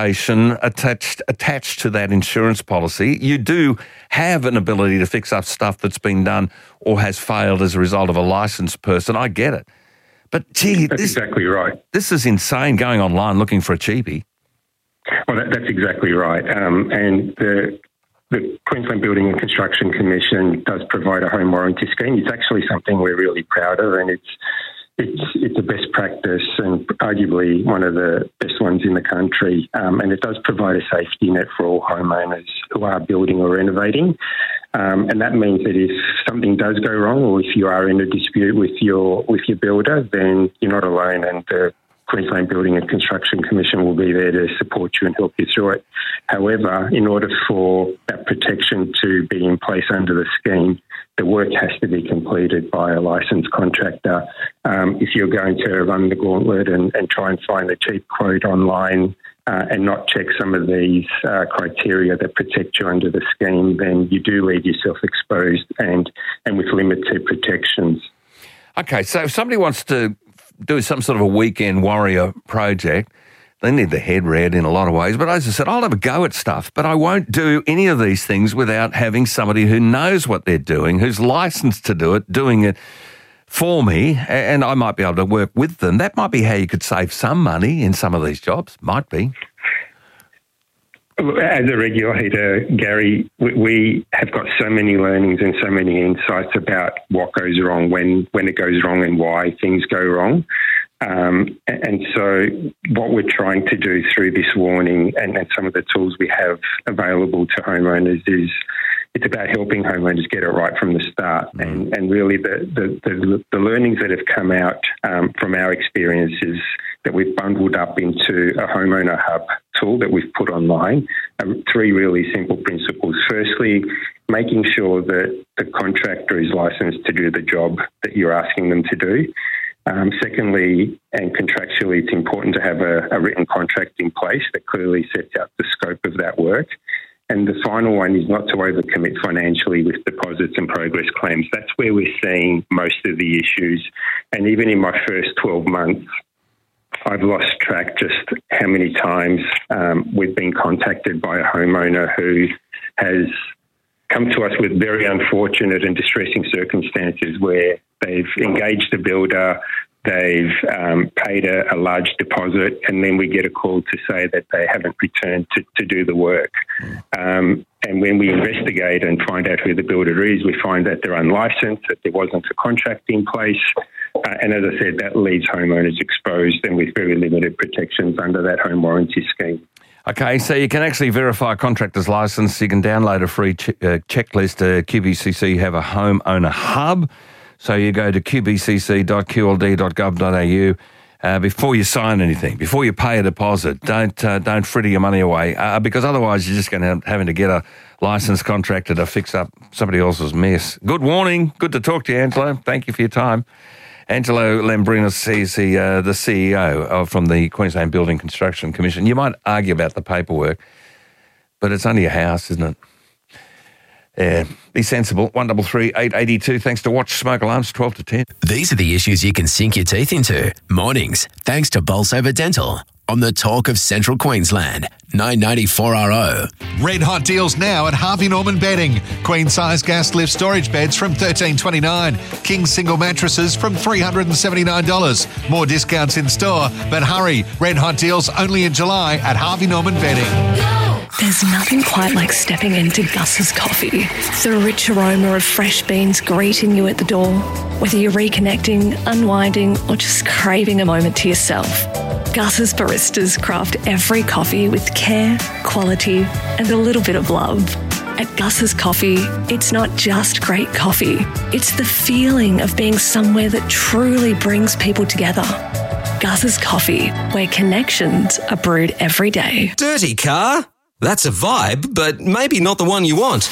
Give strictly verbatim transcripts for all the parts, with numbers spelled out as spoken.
attached attached to that insurance policy. You do have an ability to fix up stuff that's been done or has failed as a result of a licensed person. I get it. But, gee, that's this, exactly right. This is insane, going online looking for a cheapie. Well, that, that's exactly right. Um, and the, the Queensland Building and Construction Commission does provide a home warranty scheme. It's actually something we're really proud of, and it's It's it's a best practice and arguably one of the best ones in the country. Um, and it does provide a safety net for all homeowners who are building or renovating. Um, and that means that if something does go wrong, or if you are in a dispute with your with your builder, then you're not alone, and the Queensland Building and Construction Commission will be there to support you and help you through it. However, in order for that protection to be in place under the scheme, the work has to be completed by a licensed contractor. Um, if you're going to run the gauntlet and, and try and find a cheap quote online uh, and not check some of these uh, criteria that protect you under the scheme, then you do leave yourself exposed and, and with limited protections. Okay, so if somebody wants to do some sort of a weekend warrior project, they need the head read in a lot of ways. But as I said, I'll have a go at stuff, but I won't do any of these things without having somebody who knows what they're doing, who's licensed to do it, doing it for me, and I might be able to work with them. That might be how you could save some money in some of these jobs. Might be. As a regulator, Gary, we have got so many learnings and so many insights about what goes wrong, when, when it goes wrong and why things go wrong. Um, and so what we're trying to do through this warning and, and some of the tools we have available to homeowners is it's about helping homeowners get it right from the start. Mm. And, and really the, the, the, the learnings that have come out um, from our experiences that we've bundled up into a homeowner hub tool that we've put online. Um, three really simple principles. Firstly, making sure that the contractor is licensed to do the job that you're asking them to do. Um, secondly, and contractually, it's important to have a, a written contract in place that clearly sets out the scope of that work. And the final one is not to overcommit financially with deposits and progress claims. That's where we're seeing most of the issues. And even in my first twelve months, I've lost track just how many times um, we've been contacted by a homeowner who has come to us with very unfortunate and distressing circumstances where they've engaged a builder, they've um, paid a, a large deposit, and then we get a call to say that they haven't returned to, to do the work. Um, and when we investigate and find out who the builder is, we find that they're unlicensed, that there wasn't a contract in place. Uh, and as I said, that leaves homeowners exposed and with very limited protections under that home warranty scheme. Okay, so you can actually verify a contractor's licence. You can download a free ch- uh, checklist. Uh, Q B C C have a homeowner hub. So you go to q b c c dot q l d dot gov dot a u uh, before you sign anything, before you pay a deposit. Don't uh, don't fritter your money away uh, because otherwise you're just going to have having to get a licensed contractor to fix up somebody else's mess. Good warning. Good to talk to you, Angelo. Thank you for your time. Angelo Lambrinos is the, uh, the C E O of, from the Queensland Building Construction Commission. You might argue about the paperwork, but it's only a house, isn't it? Yeah, be sensible. one double three eight eighty two. Thanks to Watch Smoke Alarms, twelve to ten. These are the issues you can sink your teeth into. Mornings, thanks to Bolsover Dental. On the Talk of Central Queensland, nine ninety-four R O. Red hot deals now at Harvey Norman Bedding. Queen size gas lift storage beds from thirteen twenty-nine. King single mattresses from three hundred seventy-nine dollars. More discounts in store, but hurry. Red hot deals only in July at Harvey Norman Bedding. There's nothing quite like stepping into Gus's coffee. The rich aroma of fresh beans greeting you at the door. Whether you're reconnecting, unwinding, or just craving a moment to yourself. Gus's baristas craft every coffee with care, quality, and a little bit of love. At Gus's Coffee, it's not just great coffee. It's the feeling of being somewhere that truly brings people together. Gus's Coffee, where connections are brewed every day. Dirty car? That's a vibe, but maybe not the one you want.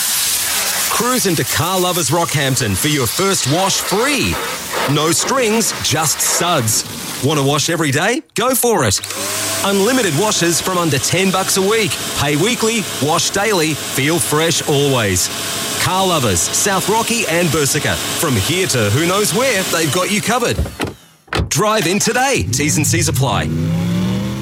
Cruise into Car Lovers Rockhampton for your first wash free. No strings, just suds. Want to wash every day? Go for it. Unlimited washes from under ten bucks a week. Pay weekly, wash daily, feel fresh always. Car Lovers, South Rocky and Bursica. From here to who knows where, they've got you covered. Drive in today. T's and C's apply.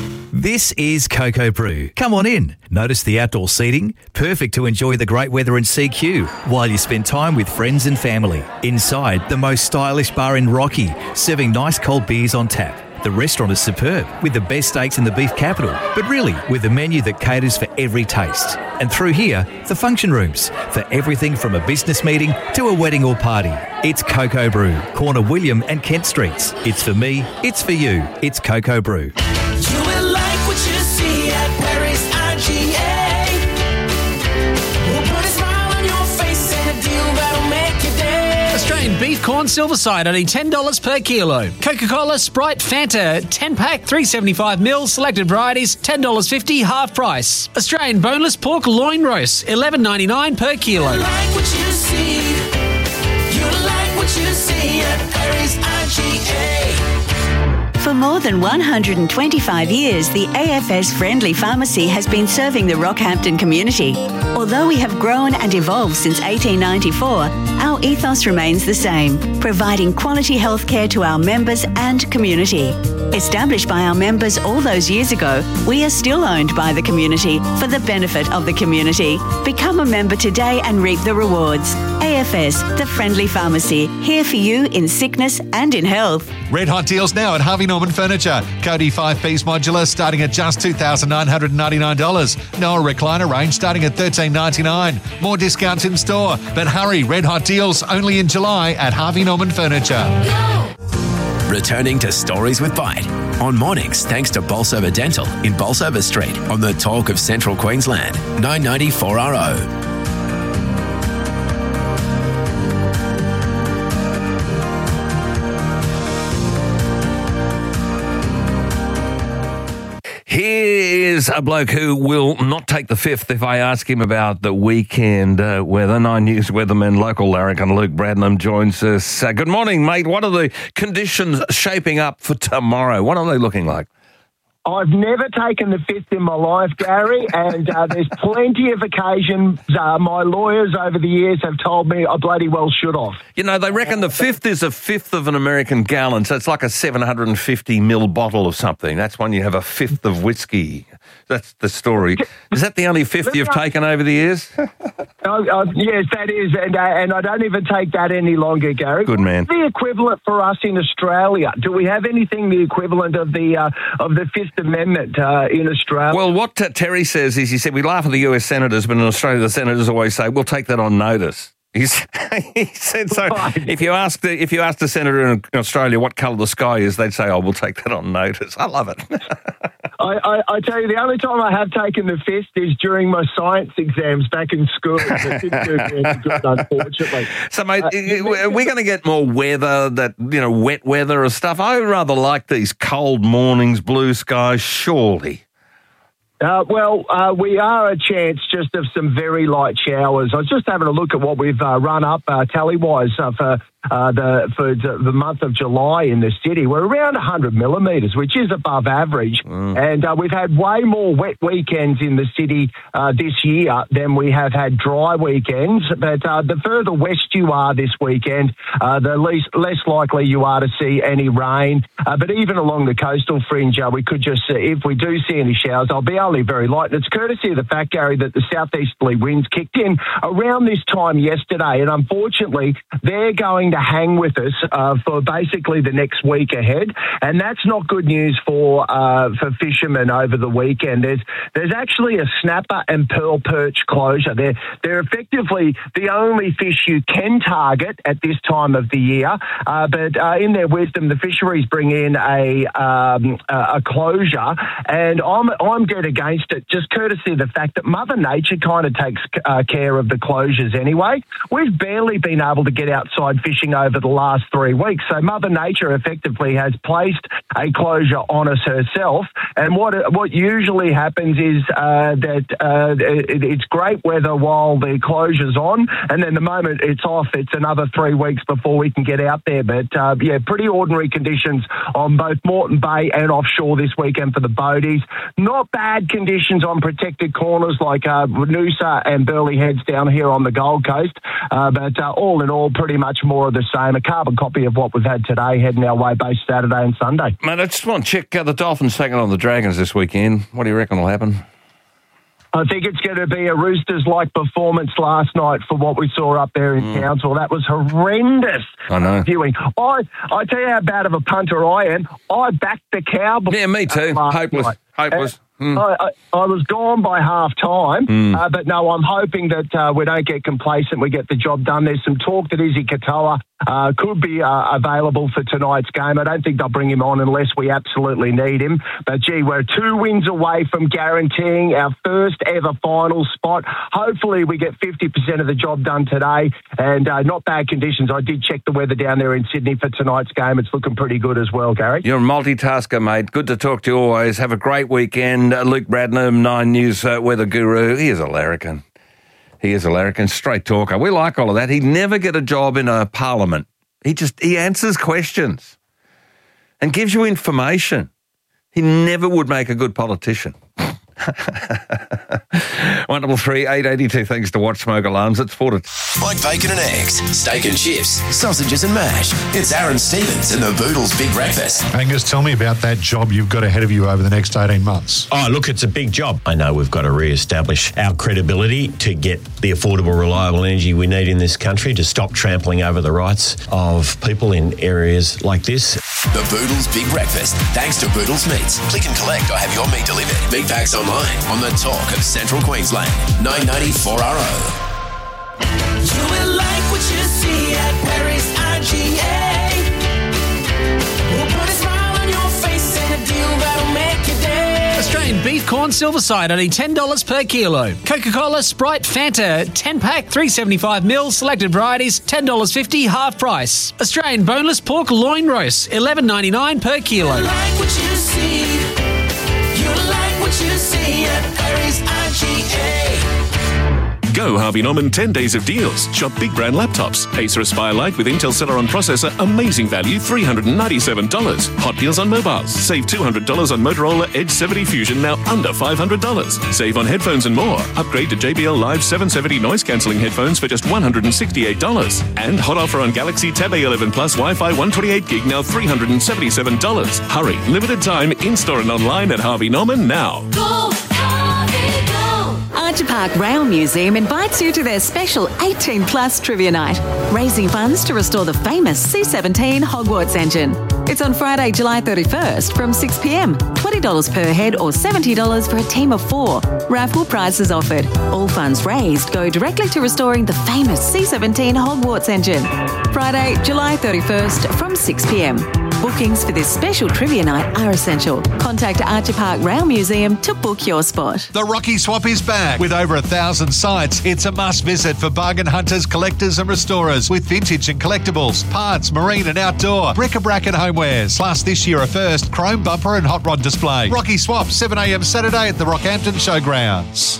This is Cocoa Brew. Come on in. Notice the outdoor seating, perfect to enjoy the great weather in C Q while you spend time with friends and family. Inside, the most stylish bar in Rocky, serving nice cold beers on tap. The restaurant is superb, with the best steaks in the beef capital, but really with a menu that caters for every taste. And through here, the function rooms, for everything from a business meeting to a wedding or party. It's Cocoa Brew, corner William and Kent Streets. It's for me, it's for you, it's Cocoa Brew. You will like what you see at Perry's I G A. We'll put a smile on your face and a deal that'll make your day. Australian beef corn silver side, only ten dollars per kilo. Coca-Cola, Sprite, Fanta, ten pack, three seventy-five mil, selected varieties, ten dollars fifty, half price. Australian boneless pork loin roast, eleven ninety-nine per kilo. You like what you see. You like what you see at Perry's I G A. For more than one hundred twenty-five years, the A F S Friendly Pharmacy has been serving the Rockhampton community. Although we have grown and evolved since eighteen ninety-four, our ethos remains the same, providing quality healthcare to our members and community. Established by our members all those years ago, we are still owned by the community for the benefit of the community. Become a member today and reap the rewards. A F S, the Friendly Pharmacy, here for you in sickness and in health. Red hot deals now at Harvey Norman Furniture. Cody five-piece modular starting at just two thousand nine hundred ninety-nine dollars. Noah recliner range starting at thirteen ninety-nine dollars. More discounts in store. But hurry, red hot deals only in July at Harvey Norman Furniture. Returning to Stories with Bite on mornings thanks to Bolsover Dental in Bolsover Street on the Talk of Central Queensland, nine ninety-four R O. Here's a bloke who will not take the fifth if I ask him about the weekend uh, weather. Nine News weatherman, local larrikin Luke Bradnam joins us. Uh, good morning, mate. What are the conditions shaping up for tomorrow? What are they looking like? I've never taken the fifth in my life, Gary, and uh, there's plenty of occasions uh, my lawyers over the years have told me I bloody well should have. You know, they reckon the fifth is a fifth of an American gallon, so it's like a seven hundred fifty mil bottle of something. That's when you have a fifth of whiskey. That's the story. Is that the only fifth you've taken over the years? Oh, uh, yes, that is, and uh, and I don't even take that any longer, Gary. Good man. What's the equivalent for us in Australia? Do we have anything the equivalent of the uh, of the Fifth Amendment uh, in Australia? Well, what t- Terry says is, he said, we laugh at the U S senators, but in Australia the senators always say, we'll take that on notice. He's, he said so. Right. If you ask the if you ask the senator in Australia what colour the sky is, they'd say, "Oh, we'll take that on notice." I love it. I, I, I tell you, the only time I have taken the fifth is during my science exams back in school. It didn't do me any good, unfortunately. So, mate, uh, we're going to get more weather, that you know, wet weather or stuff. I rather like these cold mornings, blue skies. Surely. Uh, well, uh, we are a chance just of some very light showers. I was just having a look at what we've uh, run up uh, tally-wise uh, for uh, the for the month of July in the city. We're around one hundred millimetres, which is above average. Mm. And uh, we've had way more wet weekends in the city uh, this year than we have had dry weekends. But uh, the further west you are this weekend, uh, the least, less likely you are to see any rain. Uh, but even along the coastal fringe, uh, we could just see, if we do see any showers, they'll be only very light. And it's courtesy of the fact, Gary, that the southeasterly winds kicked in around this time yesterday. And unfortunately, they're going to hang with us uh, for basically the next week ahead. And that's not good news for uh, for fishermen over the weekend. There's there's actually a snapper and pearl perch closure. They're, they're effectively the only fish you can target at this time of the year. Uh, but uh, in their wisdom, the fisheries bring in a um, a closure. And I'm, I'm dead against it, just courtesy of the fact that Mother Nature kind of takes uh, care of the closures anyway. We've barely been able to get outside fishing over the last three weeks. So Mother Nature effectively has placed a closure on us herself. And what what usually happens is uh, that uh, it, it's great weather while the closure's on, and then the moment it's off, it's another three weeks before we can get out there. But uh, yeah, pretty ordinary conditions on both Moreton Bay and offshore this weekend for the boaties. Not bad conditions on protected corners like uh, Noosa and Burleigh Heads down here on the Gold Coast. Uh, but uh, all in all, pretty much more of the same, a carbon copy of what we've had today, heading our way both Saturday and Sunday. Mate, I just want to check uh, the Dolphins taking on the Dragons this weekend. What do you reckon will happen? I think it's going to be a Roosters-like performance last night for what we saw up there in mm. Townsville. That was horrendous. I know. Viewing. I, I tell you how bad of a punter I am. I backed the Cowboys. Yeah, me too. Hopeless. Night. Hopeless. Mm. I, I, I was gone by half time, mm. uh, but no, I'm hoping that uh, we don't get complacent. We get the job done. There's some talk that Izzy Katoa uh, could be uh, available for tonight's game. I don't think they'll bring him on unless we absolutely need him. But gee, we're two wins away from guaranteeing our first ever final spot. Hopefully, we get fifty percent of the job done today, and uh, not bad conditions. I did check the weather down there in Sydney for tonight's game. It's looking pretty good as well, Gary. You're a multitasker, mate. Good to talk to you always. Have a great weekend. Uh, Luke Bradnam, Nine News uh, weather guru. He is a larrikin. He is a larrikin. Straight talker. We like all of that. He'd never get a job in a parliament. He just, he answers questions and gives you information. He never would make a good politician. one double three eight eighty two. Thanks to Watch Smoke Alarms. It's four to Like bacon and eggs, steak and chips, sausages and mash. It's Aaron Stevens and the Boodles Big Breakfast. Angus, tell me about that job you've got ahead of you over the next eighteen months. Oh, look, it's a big job. I know we've got to re-establish our credibility to get the affordable, reliable energy we need in this country, to stop trampling over the rights of people in areas like this. The Boodles Big Breakfast, thanks to Boodles Meats. Click and collect or have your meat delivered. Meat packs online on the Talk of Central Queensland. nine ninety-four R O. You will like what you see at Perry's I G A. We'll put a smile on your face and a deal that'll make your day. Australian beef corn silverside, only ten dollars per kilo. Coca-Cola, Sprite, Fanta, ten pack, three seventy-five mil, selected varieties, ten dollars fifty, half price. Australian boneless pork loin roast, eleven ninety-nine per kilo. You like what you see. You like what you see at Perry's I G A. Go Harvey Norman ten days of deals. Shop big brand laptops. Acer Aspire Lite with Intel Celeron processor. Amazing value, three hundred ninety-seven dollars. Hot deals on mobiles. Save two hundred dollars on Motorola Edge seventy Fusion, now under five hundred dollars. Save on headphones and more. Upgrade to J B L Live seven seventy noise cancelling headphones for just one hundred sixty-eight dollars. And hot offer on Galaxy Tab A eleven Plus Wi-Fi one twenty-eight gig, now three hundred seventy-seven dollars. Hurry, limited time, in-store and online at Harvey Norman now. Go, Harvey, go. Archer Park Rail Museum invites you to their special eighteen plus trivia night, raising funds to restore the famous C seventeen Hogwarts engine. It's on Friday, July thirty-first from six p.m. twenty dollars per head or seventy dollars for a team of four. Raffle prizes offered. All funds raised go directly to restoring the famous C seventeen Hogwarts engine. Friday, July thirty-first from six p.m. Bookings for this special trivia night are essential. Contact Archer Park Rail Museum to book your spot. The Rocky Swap is back. With over a thousand sites, it's a must visit for bargain hunters, collectors and restorers with vintage and collectibles, parts, marine and outdoor, bric-a-brac and homewares. Plus this year a first, chrome bumper and hot rod display. Rocky Swap, seven a.m. Saturday at the Rockhampton Showgrounds.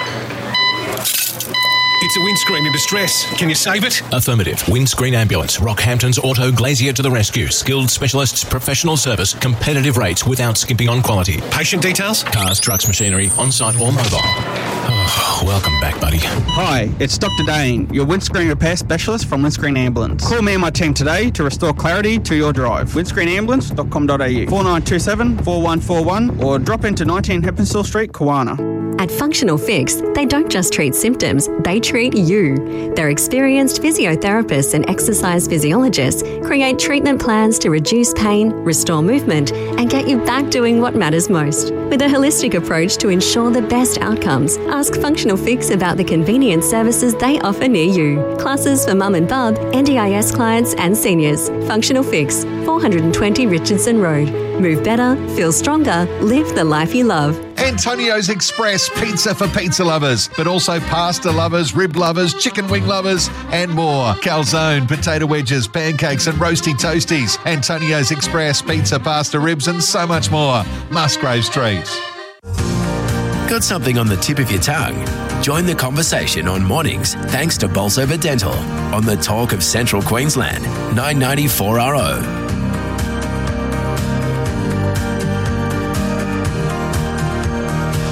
It's a windscreen in distress. Can you save it? Affirmative. Windscreen Ambulance. Rockhampton's Auto Glazier to the rescue. Skilled specialists, professional service, competitive rates without skimping on quality. Patient details? Cars, trucks, machinery, on-site or mobile. Oh, welcome back, buddy. Hi, it's Doctor Dane, your windscreen repair specialist from Windscreen Ambulance. Call me and my team today to restore clarity to your drive. windscreen ambulance dot com dot a u, four nine two seven, four one four one, or drop into nineteen Heppenstall Street, Kawana. At Functional Fix, they don't just treat symptoms, they treat you. Their experienced physiotherapists and exercise physiologists create treatment plans to reduce pain, restore movement, and get you back doing what matters most. With a holistic approach to ensure the best outcomes, ask Functional Fix about the convenient services they offer near you. Classes for mum and bub, N D I S clients and seniors. Functional Fix, four twenty Richardson Road. Move better, feel stronger, live the life you love. Antonio's Express Pizza for pizza lovers, but also pasta lovers, rib lovers, chicken wing lovers, and more. Calzone, potato wedges, pancakes, and roasty toasties. Antonio's Express Pizza, pasta, ribs, and so much more. Musgrave Street. Got something on the tip of your tongue? Join the conversation on mornings thanks to Bolsover Dental on the Talk of Central Queensland, nine ninety-four R O. If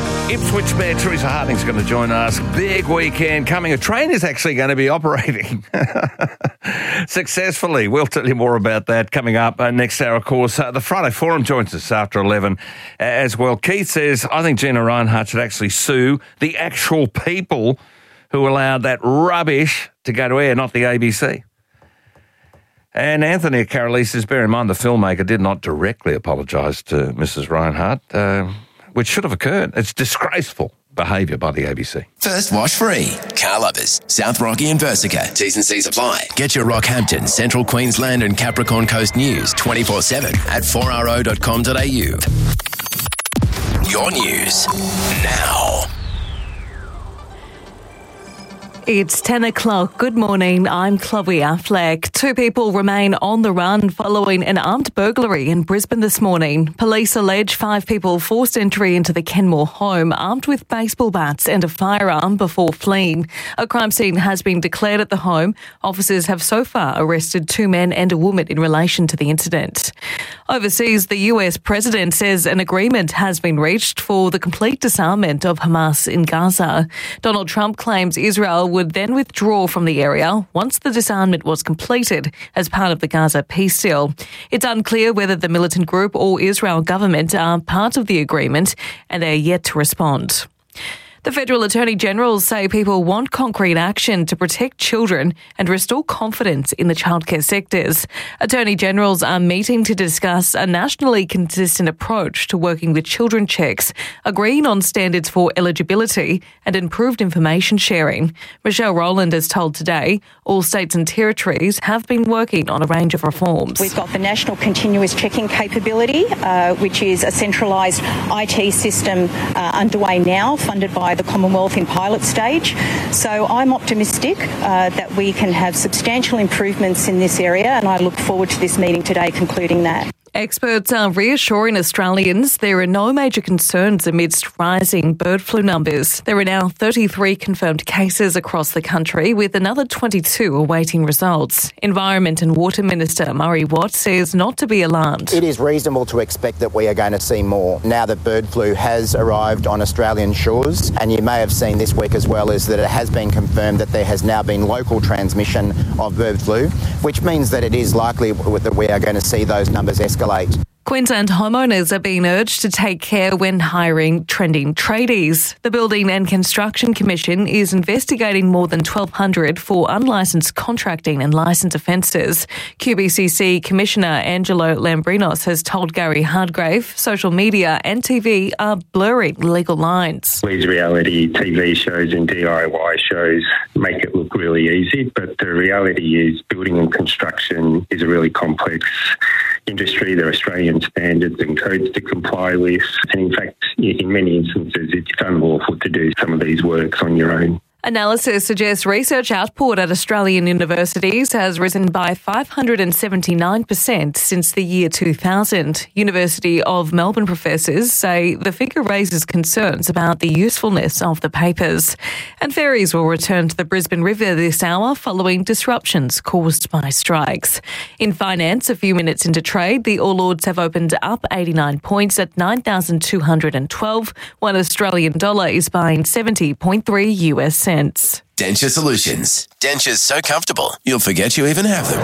Switchbed, Teresa Harding's going to join us. Big weekend coming. A train is actually going to be operating successfully. We'll tell you more about that coming up uh, next hour, of course. Uh, the Friday Forum joins us after eleven uh, as well. Keith says, I think Gina Reinhart should actually sue the actual people who allowed that rubbish to go to air, not the A B C. And Anthony Carolee says, bear in mind the filmmaker did not directly apologise to Missus Reinhart, uh, which should have occurred. It's disgraceful behaviour by the A B C. First wash free. Car lovers. South Rocky and Versica. T's and C's apply. Get your Rockhampton, Central Queensland and Capricorn Coast news twenty-four seven at four r o dot com dot a u. Your news now. It's ten o'clock. Good morning. I'm Chloe Affleck. Two people remain on the run following an armed burglary in Brisbane this morning. Police allege five people forced entry into the Kenmore home armed with baseball bats and a firearm before fleeing. A crime scene has been declared at the home. Officers have so far arrested two men and a woman in relation to the incident. Overseas, the U S president says an agreement has been reached for the complete disarmament of Hamas in Gaza. Donald Trump claims Israel would then withdraw from the area once the disarmament was completed as part of the Gaza peace deal. It's unclear whether the militant group or Israel government are part of the agreement, and they are yet to respond. The Federal Attorney General say people want concrete action to protect children and restore confidence in the childcare sectors. Attorney Generals are meeting to discuss a nationally consistent approach to working with children checks, agreeing on standards for eligibility and improved information sharing. Michelle Rowland has told Today all states and territories have been working on a range of reforms. We've got the National Continuous Checking Capability, uh, which is a centralised I T system uh, underway now, funded by the Commonwealth in pilot stage. So I'm optimistic uh, that we can have substantial improvements in this area, and I look forward to this meeting today concluding that. Experts are reassuring Australians there are no major concerns amidst rising bird flu numbers. There are now thirty-three confirmed cases across the country, with another twenty-two awaiting results. Environment and Water Minister Murray Watt says not to be alarmed. It is reasonable to expect that we are going to see more now that bird flu has arrived on Australian shores. And you may have seen this week as well is that it has been confirmed that there has now been local transmission of bird flu, which means that it is likely that we are going to see those numbers escalate. Queensland homeowners are being urged to take care when hiring trending tradies. The Building and Construction Commission is investigating more than twelve hundred for unlicensed contracting and licence offences. Q B C C Commissioner Angelo Lambrinos has told Gary Hardgrave social media and T V are blurring legal lines. These reality T V shows and D I Y shows make it look really easy, but the reality is building and construction is a really complex industry. There are Australian standards and codes to comply with. And in fact, in many instances, it's unlawful to do some of these works on your own. Analysis suggests research output at Australian universities has risen by five hundred seventy-nine percent since the year two thousand. University of Melbourne professors say the figure raises concerns about the usefulness of the papers. And ferries will return to the Brisbane River this hour following disruptions caused by strikes. In finance, a few minutes into trade, the All Ords have opened up eighty-nine points at nine thousand two hundred twelve. One Australian dollar is buying seventy point three U S cents. Denture Solutions. Dentures so comfortable, you'll forget you even have them.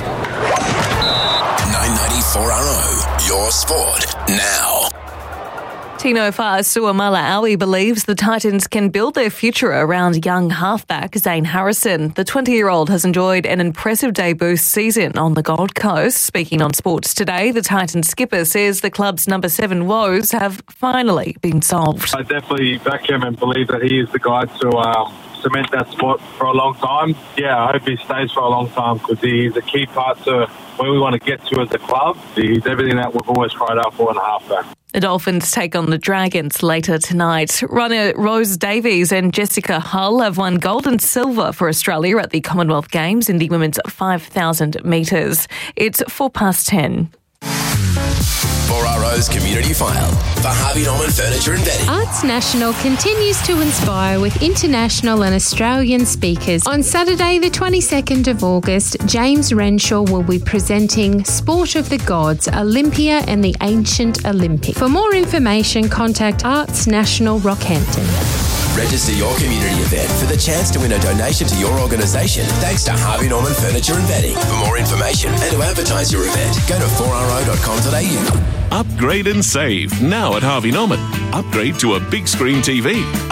nine ninety-four R O, your sport now. Tino Fa'asuamala-Aui believes the Titans can build their future around young halfback Zane Harrison. The twenty-year-old has enjoyed an impressive debut season on the Gold Coast. Speaking on Sports Today, the Titans skipper says the club's number seven woes have finally been solved. I definitely back him and believe that he is the guy to um, cement that spot for a long time. Yeah, I hope he stays for a long time because he's a key part to where we want to get to as a club. He's everything that we've always cried out for in a halfback. The Dolphins take on the Dragons later tonight. Runner Rose Davies and Jessica Hull have won gold and silver for Australia at the Commonwealth Games in the women's five thousand metres. It's four past ten. four R O's Community File for Harvey Norman Furniture and Bedding. Arts National continues to inspire with international and Australian speakers. On Saturday, the twenty-second of August, James Renshaw will be presenting Sport of the Gods, Olympia and the Ancient Olympic. For more information, contact Arts National Rockhampton. Register your community event for the chance to win a donation to your organisation thanks to Harvey Norman Furniture and Bedding. For more information and to advertise your event, go to four r o dot com dot a u. Upgrade and save now at Harvey Norman. Upgrade to a big screen T V.